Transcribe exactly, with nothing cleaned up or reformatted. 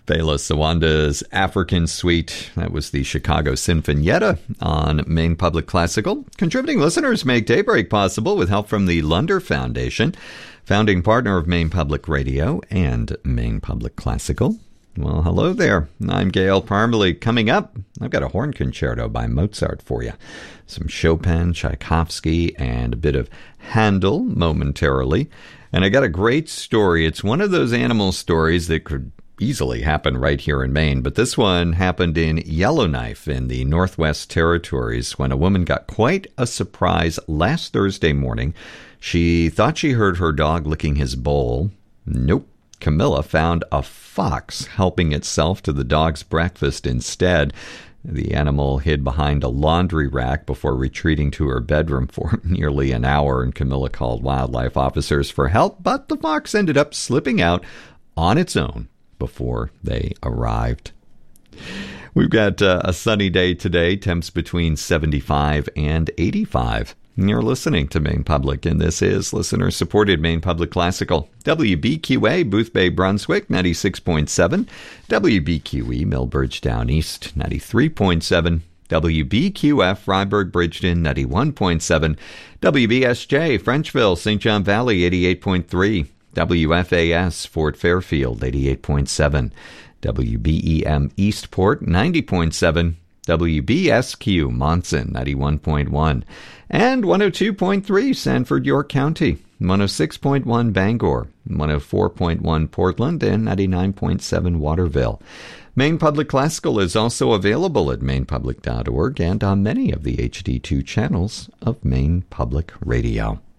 Fela Sawanda's African Suite. That was the Chicago Sinfonietta on Maine Public Classical. Contributing listeners make Daybreak possible with help from the Lunder Foundation, founding partner of Maine Public Radio and Maine Public Classical. Well, hello there. I'm Gail Parmalee. Coming up, I've got a horn concerto by Mozart for you. Some Chopin, Tchaikovsky, and a bit of Handel momentarily. And I got a great story. It's one of those animal stories that could easily happen right here in Maine, but this one happened in Yellowknife in the Northwest Territories when a woman got quite a surprise last Thursday morning. She thought she heard her dog licking his bowl. Nope. Camilla found a fox helping itself to the dog's breakfast instead. The animal hid behind a laundry rack before retreating to her bedroom for nearly an hour, and Camilla called wildlife officers for help, but the fox ended up slipping out on its own before they arrived. We've got uh, a sunny day today, temps between seventy-five and eighty-five. You're listening to Maine Public, and this is listener-supported Maine Public Classical. W B Q A, Boothbay, Brunswick, ninety-six point seven. W B Q E, Millbridge Down East, ninety-three point seven. W B Q F, Rybrook, Bridgeton, ninety-one point seven. W B S J, Frenchville, Saint John Valley, eighty-eight point three. W F A S, Fort Fairfield, eighty-eight point seven. W B E M, Eastport, ninety point seven. W B S Q, Monson, ninety-one point one. And one oh two point three, Sanford, York County. one oh six point one, Bangor. one oh four point one, Portland. And ninety-nine point seven, Waterville. Maine Public Classical is also available at maine public dot org and on many of the H D two channels of Maine Public Radio.